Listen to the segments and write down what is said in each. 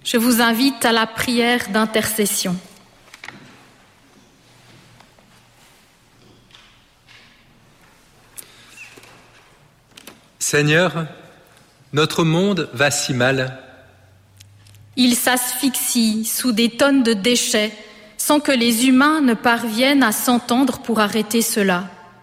Je vous invite à la prière d'intercession. Seigneur, notre monde va si mal. Il s'asphyxie sous des tonnes de déchets sans que les humains ne parviennent à s'entendre pour arrêter cela.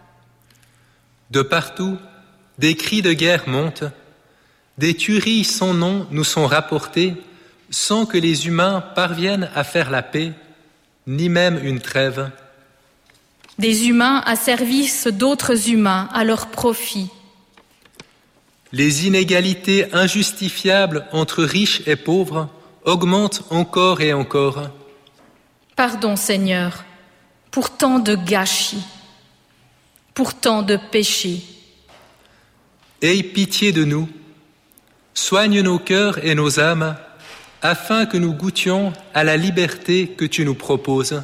De partout, des cris de guerre montent. Des tueries sans nom nous sont rapportées sans que les humains parviennent à faire la paix, ni même une trêve. Des humains à service d'autres humains à leur profit. Les inégalités injustifiables entre riches et pauvres augmentent encore et encore. Pardon, Seigneur, pour tant de gâchis, pour tant de péchés. Aie pitié de nous, soigne nos cœurs et nos âmes, afin que nous goûtions à la liberté que tu nous proposes.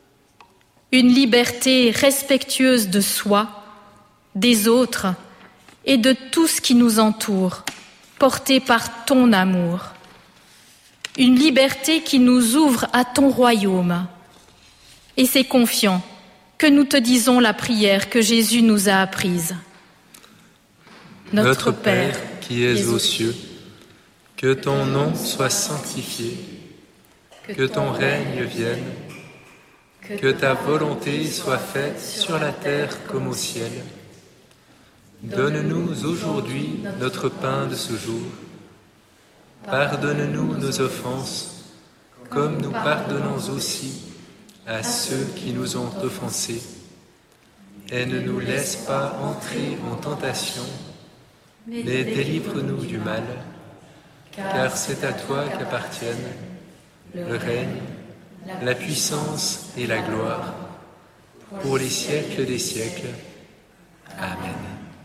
Une liberté respectueuse de soi, des autres et de tout ce qui nous entoure, portée par ton amour. Une liberté qui nous ouvre à ton royaume. Et c'est confiant que nous te disons la prière que Jésus nous a apprise. Notre Père qui es aux cieux, que ton nom soit sanctifié, que ton règne vienne, que ta volonté soit faite sur la terre comme au ciel. Donne-nous aujourd'hui notre pain de ce jour. Pardonne-nous nos offenses, comme nous pardonnons aussi à ceux qui nous ont offensés. Et ne nous laisse pas entrer en tentation, mais délivre-nous du mal, car c'est à toi qu'appartiennent le règne, la puissance et la gloire, pour les siècles des siècles. Amen.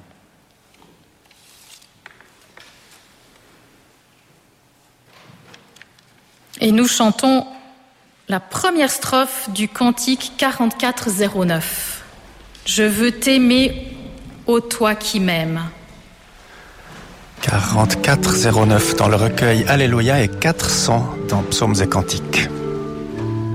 Et nous chantons la première strophe du cantique 4409. Je veux t'aimer, ô toi qui m'aimes. 4409 dans le recueil Alléluia et 400 dans Psaumes et Cantiques.